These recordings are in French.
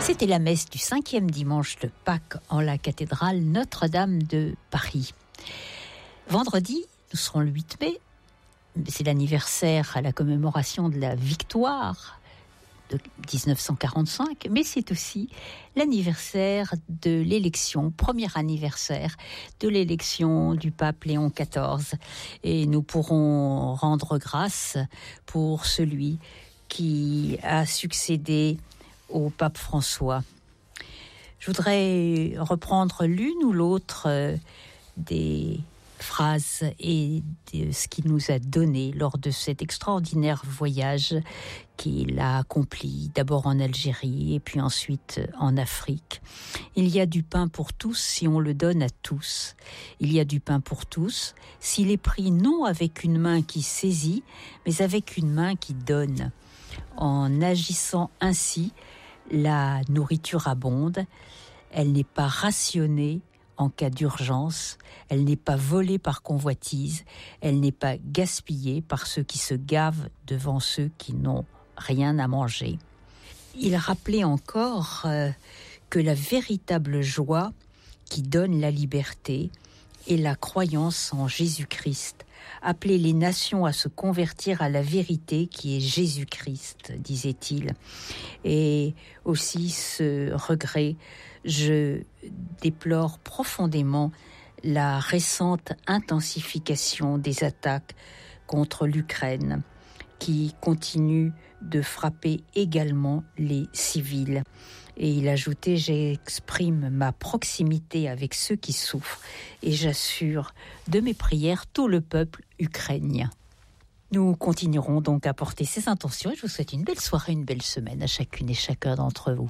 C'était la messe du 5e dimanche de Pâques en la cathédrale Notre-Dame de Paris. Vendredi, nous serons le 8 mai, c'est l'anniversaire à la commémoration de la victoire de 1945, mais c'est aussi l'anniversaire de l'élection, premier anniversaire de l'élection du pape Léon XIV. Et nous pourrons rendre grâce pour celui qui a succédé au pape François. Je voudrais reprendre l'une ou l'autre des phrases et de ce qu'il nous a donné lors de cet extraordinaire voyage qu'il a accompli, d'abord en Algérie et puis ensuite en Afrique. Il y a du pain pour tous si on le donne à tous. Il y a du pain pour tous s'il est pris non avec une main qui saisit, mais avec une main qui donne. En agissant ainsi, la nourriture abonde, elle n'est pas rationnée en cas d'urgence, elle n'est pas volée par convoitise, elle n'est pas gaspillée par ceux qui se gavent devant ceux qui n'ont rien à manger. Il rappelait encore que la véritable joie qui donne la liberté est la croyance en Jésus-Christ. Appeler les nations à se convertir à la vérité qui est Jésus-Christ, disait-il. Et aussi ce regret, je déplore profondément la récente intensification des attaques contre l'Ukraine, qui continue de frapper également les civils. Et il ajoutait, j'exprime ma proximité avec ceux qui souffrent et j'assure de mes prières tout le peuple ukrainien. Nous continuerons donc à porter ces intentions et je vous souhaite une belle soirée, une belle semaine à chacune et chacun d'entre vous.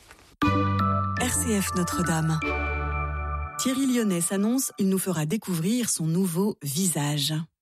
RCF Notre-Dame. Thierry Lyonnais s'annonce, il nous fera découvrir son nouveau visage.